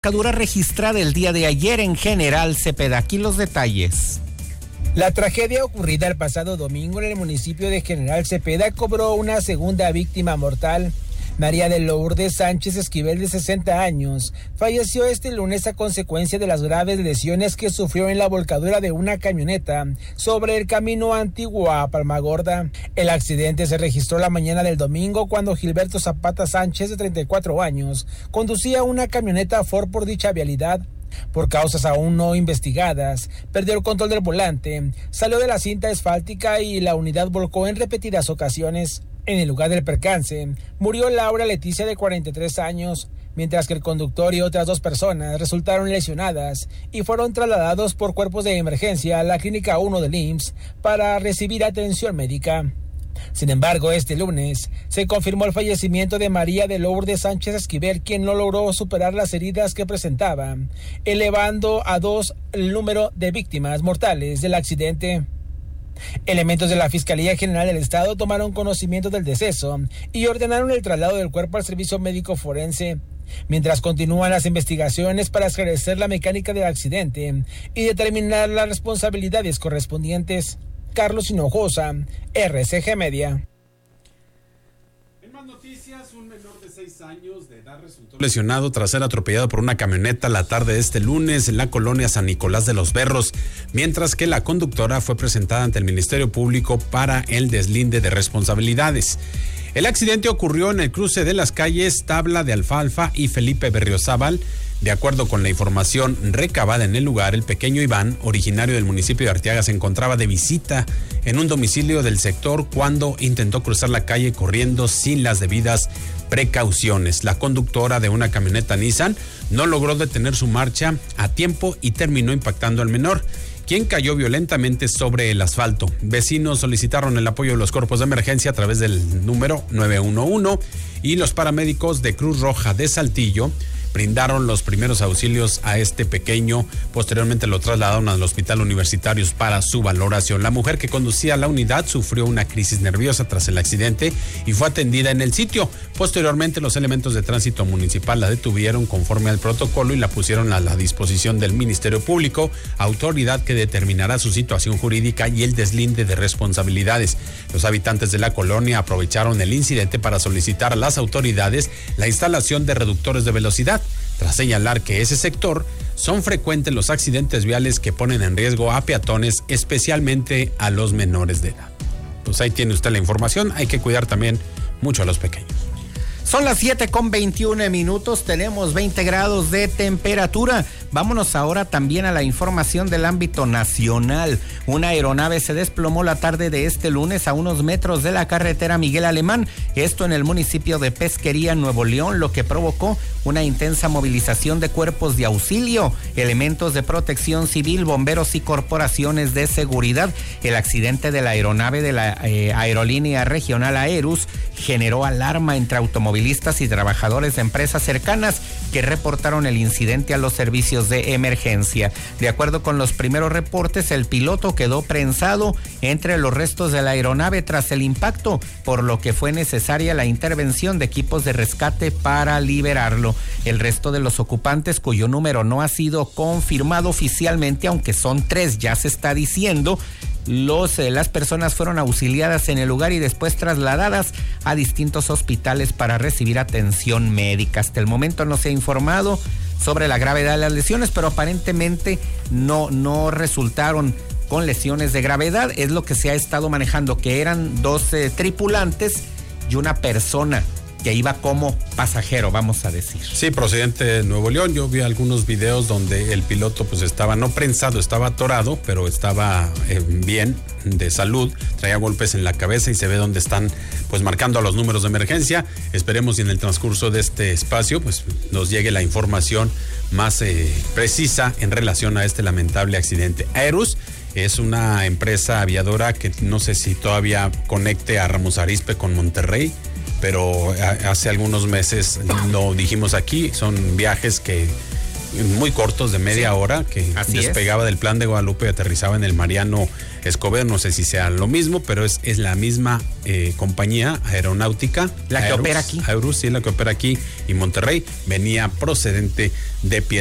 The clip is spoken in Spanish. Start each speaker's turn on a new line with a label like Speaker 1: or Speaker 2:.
Speaker 1: Volcadura registrada el día de ayer en General Cepeda. Aquí los detalles.
Speaker 2: La tragedia ocurrida el pasado domingo en el municipio de General Cepeda cobró una segunda víctima mortal. María de Lourdes Sánchez Esquivel, de 60 años, falleció este lunes a consecuencia de las graves lesiones que sufrió en la volcadura de una camioneta sobre el camino antiguo a Palmagorda. El accidente se registró la mañana del domingo cuando Gilberto Zapata Sánchez, de 34 años, conducía una camioneta Ford por dicha vialidad. Por causas aún no investigadas, perdió el control del volante, salió de la cinta asfáltica y la unidad volcó en repetidas ocasiones. En el lugar del percance, murió Laura Leticia, de 43 años, mientras que el conductor y otras 2 personas resultaron lesionadas y fueron trasladados por cuerpos de emergencia a la Clínica 1 del IMSS para recibir atención médica. Sin embargo, este lunes se confirmó el fallecimiento de María de Lourdes Sánchez Esquivel, quien no logró superar las heridas que presentaba, elevando a 2 el número de víctimas mortales del accidente. Elementos de la Fiscalía General del Estado tomaron conocimiento del deceso y ordenaron el traslado del cuerpo al servicio médico forense, mientras continúan las investigaciones para esclarecer la mecánica del accidente y determinar las responsabilidades correspondientes. Carlos Hinojosa, RCG Media.
Speaker 3: En más noticias, un menor de 6 años de edad resultó lesionado tras ser atropellado por una camioneta la tarde de este lunes en la colonia San Nicolás de los Berros, mientras que la conductora fue presentada ante el Ministerio Público para el deslinde de responsabilidades. El accidente ocurrió en el cruce de las calles Tabla de Alfalfa y Felipe Berriozábal. De acuerdo con la información recabada en el lugar, el pequeño Iván, originario del municipio de Arteaga, se encontraba de visita en un domicilio del sector cuando intentó cruzar la calle corriendo sin las debidas precauciones. La conductora de una camioneta Nissan no logró detener su marcha a tiempo y terminó impactando al menor, quien cayó violentamente sobre el asfalto. Vecinos solicitaron el apoyo de los cuerpos de emergencia a través del número 911 y los paramédicos de Cruz Roja de Saltillo brindaron los primeros auxilios a este pequeño. Posteriormente lo trasladaron al hospital universitario para su valoración. La mujer que conducía la unidad sufrió una crisis nerviosa tras el accidente y fue atendida en el sitio. Posteriormente, los elementos de tránsito municipal la detuvieron conforme al protocolo y la pusieron a la disposición del Ministerio Público, autoridad que determinará su situación jurídica y el deslinde de responsabilidades. Los habitantes de la colonia aprovecharon el incidente para solicitar a las autoridades la instalación de reductores de velocidad, tras señalar que ese sector son frecuentes los accidentes viales que ponen en riesgo a peatones, especialmente a los menores de edad. Pues ahí tiene usted la información, hay que cuidar también mucho a los pequeños.
Speaker 1: Son las 7:21, tenemos 20 grados de temperatura. Vámonos ahora también a la información del ámbito nacional. Una aeronave se desplomó la tarde de este lunes a unos metros de la carretera Miguel Alemán, esto en el municipio de Pesquería, Nuevo León, lo que provocó una intensa movilización de cuerpos de auxilio, elementos de protección civil, bomberos y corporaciones de seguridad. El accidente de la aeronave de la aerolínea regional Aerus generó alarma entre automovilistas y trabajadores de empresas cercanas que reportaron el incidente a los servicios de emergencia. De acuerdo con los primeros reportes, el piloto quedó prensado entre los restos de la aeronave tras el impacto, por lo que fue necesaria la intervención de equipos de rescate para liberarlo. El resto de los ocupantes, cuyo número no ha sido confirmado oficialmente, aunque son 3, ya se está diciendo, las personas fueron auxiliadas en el lugar y después trasladadas a distintos hospitales para recibir atención médica. Hasta el momento no se ha informado sobre la gravedad de las lesiones, pero aparentemente no resultaron con lesiones de gravedad. Es lo que se ha estado manejando, que eran 2 tripulantes y una persona que iba como pasajero, vamos a decir.
Speaker 3: Sí, procedente de Nuevo León. Yo vi algunos videos donde el piloto pues estaba no prensado, estaba atorado, pero estaba bien de salud, traía golpes en la cabeza y se ve donde están pues marcando a los números de emergencia. Esperemos y en el transcurso de este espacio pues nos llegue la información más precisa en relación a este lamentable accidente. Aerus es una empresa aviadora que no sé si todavía conecte a Ramos Arizpe con Monterrey, pero hace algunos meses lo dijimos aquí, son viajes que muy cortos de media hora, que despegaba del Plan de Guadalupe y aterrizaba en el Mariano Escobedo. No sé si sea lo mismo, pero es la misma compañía aeronáutica.
Speaker 1: La que opera aquí.
Speaker 3: Aerus, sí, la que opera aquí, y Monterrey venía procedente de Piedras